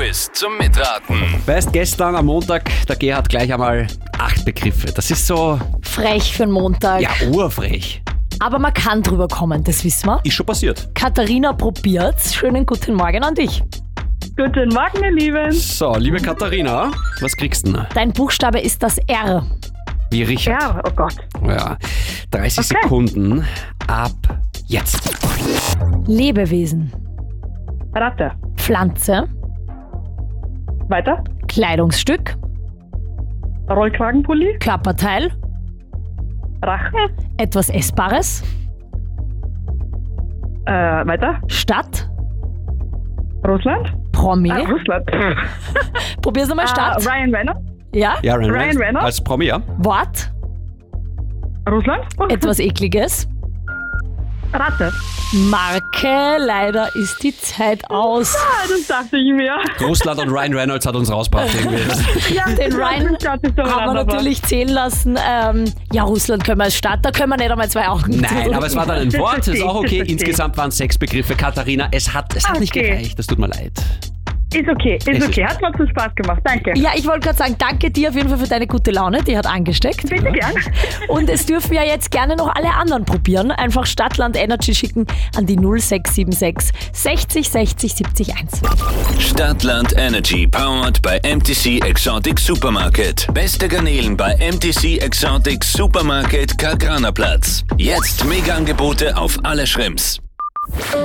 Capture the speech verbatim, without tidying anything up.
Quiz zum Mitraten. Weißt, gestern am Montag, der G hat gleich einmal acht Begriffe. Das ist so, Frech für den Montag. ja, urfrech. Aber man kann drüber kommen, das wissen wir. Ist schon passiert. Katharina probiert's. Schönen guten Morgen an dich. Guten Morgen, ihr Lieben. So, liebe Katharina, was kriegst du denn? Dein Buchstabe ist das R. Wie Richard. Ja, oh Gott. Ja. dreißig Okay. Sekunden ab jetzt. Lebewesen. Ratte. Pflanze. Weiter. Kleidungsstück. Rollkragenpulli. Körperteil. Rachen. Etwas Essbares. Äh, weiter. Stadt. Russland. Promi. Ah, Russland. Probier's nochmal. Ah, Stadt. Ryan Reynolds. Ja. Ja, Ryan, Ryan Reynolds? als Promi, ja. Wort. Russland. Etwas Ekliges. Ratte. Marke. Leider ist die Zeit aus. Ah, das dachte ich mir. Russland und Ryan Reynolds hat uns rausgebracht irgendwie. Ja, Den Ryan Gott, ist so haben wir natürlich zählen lassen. Ähm, ja, Russland können wir als Stadt, da können wir nicht einmal zwei Augen Nein, zu. aber es war dann ein Das Wort, das ist verstehe auch ich, okay. das verstehe ich. Insgesamt waren es sechs Begriffe. Katharina, es hat, es hat nicht Okay. gereicht, das tut mir leid. Ist okay, ist Es okay. ist- Hat mir zu Spaß gemacht. Danke. Ja, ich wollte gerade sagen, danke dir auf jeden Fall für deine gute Laune, die hat angesteckt. Bitte gern. Und es dürfen ja jetzt gerne noch alle anderen probieren. Einfach Stadtland Energy schicken an die null sechs sieben sechs sechzig sechzig siebzig eins. Stadtland Energy powered by M T C Exotic Supermarket. Beste Garnelen bei M T C Exotic Supermarket Karlgranerplatz. Jetzt Mega-Angebote auf alle Shrimps.